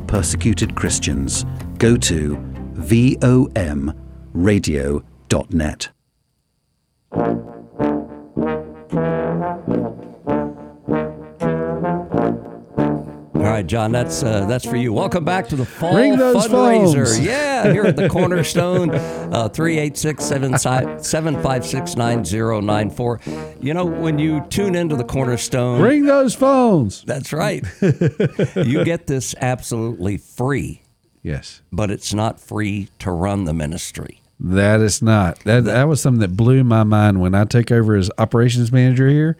persecuted Christians. Go to vomradio.net. All right, John, that's for you. Welcome back to the Fall Ring those Fundraiser. phones. Yeah, here at the Cornerstone, 386-756-9094. You know, when you tune into the Cornerstone, Ring those phones. that's right. You get this absolutely free, Yes. but it's not free to run the ministry. That is not. That was something that blew my mind when I took over as operations manager here.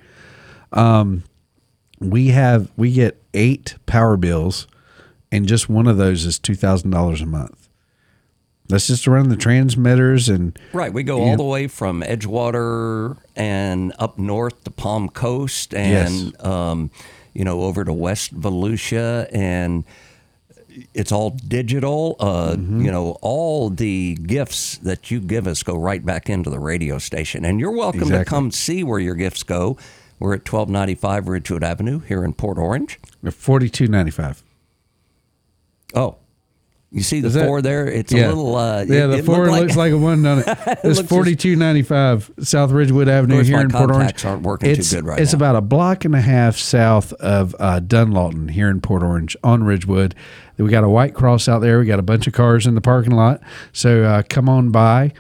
We get 8 power bills, and just one of those is $2,000 a month. That's just to run the transmitters and Right, we go all the way from Edgewater and up north to Palm Coast and over to West Volusia, and it's all digital. All the gifts that you give us go right back into the radio station, and you're welcome to come see where your gifts go. We're at 1295 Ridgewood Avenue here in Port Orange. $42.95. Oh, you see the 4 there? It's a little. The 4 looks like a 1, doesn't it? It's $42.95 South Ridgewood Avenue here in Port Orange. Contacts aren't working too good right now. It's about a block and a half south of Dunlawton here in Port Orange on Ridgewood. We got a white cross out there. We got a bunch of cars in the parking lot. So come on by.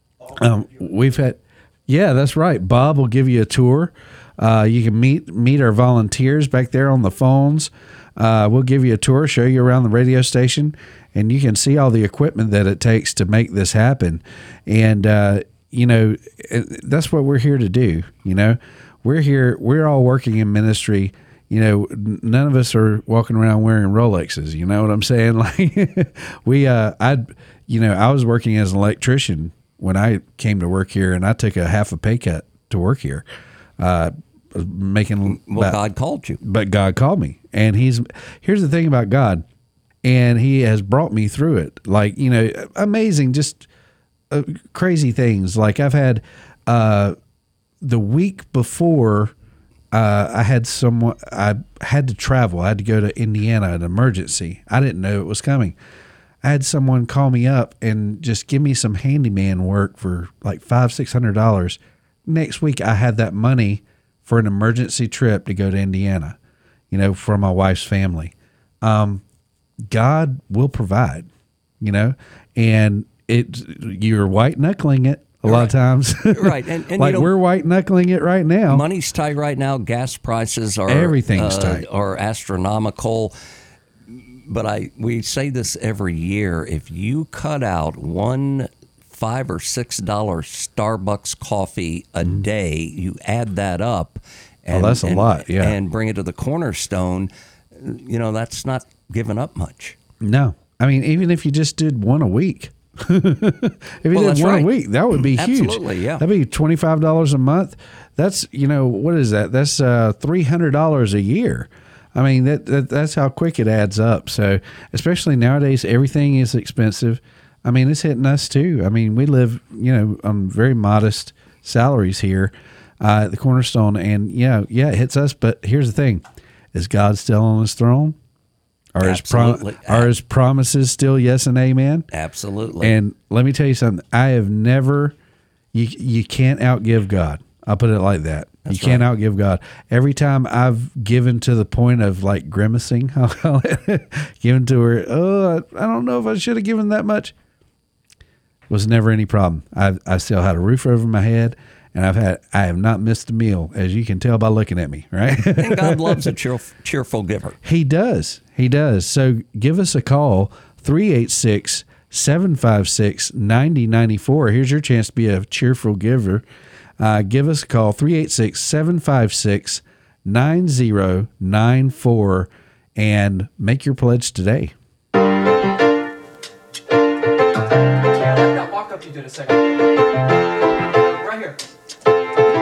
Yeah, that's right. Bob will give you a tour. You can meet our volunteers back there on the phones. We'll give you a tour, show you around the radio station, and you can see all the equipment that it takes to make this happen. And, that's what we're here to do. We're all working in ministry. None of us are walking around wearing Rolexes. You know what I'm saying? Like I was working as an electrician when I came to work here, and I took a half a pay cut to work here. God called you, but God called me, and here's the thing about God, and He has brought me through it. Like amazing, just crazy things. Like I've had the week before, I had to travel. I had to go to Indiana, an emergency. I didn't know it was coming. I had someone call me up and just give me some handyman work for like $500-$600. Next week, I had that money for an emergency trip to go to Indiana, for my wife's family. God will provide, and you're white knuckling it a lot of times. Right. And like we're white knuckling it right now. Money's tight right now. Gas prices everything's tight. Are astronomical. But we say this every year. If you cut out one $5 or $6 Starbucks coffee a day, you add that up, and that's a lot, yeah, and bring it to the Cornerstone. That's not giving up much. No, I mean, even if you just did one a week, if you did one a week, that would be huge. Absolutely, yeah, that'd be $25 a month. That's what is that? That's $300 a year. I mean, that's how quick it adds up. So, especially nowadays, everything is expensive. I mean, it's hitting us too. I mean, we live, on very modest salaries here at the Cornerstone, and it hits us. But here's the thing: is God still on His throne? Are His promises still yes and amen? Absolutely. And let me tell you something: I have never. You can't outgive God. I'll put it like that. You can't outgive God. Every time I've given to the point of like grimacing, I'll call it, given to her. Oh, I don't know if I should have given that much. Was never any problem. I still had a roof over my head, and I have not missed a meal, as you can tell by looking at me, right? And God loves a cheerful giver. He does. So give us a call, 386-756-9094. Here's your chance to be a cheerful giver. Give us a call, 386-756-9094, and make your pledge today. That walk up you did a second.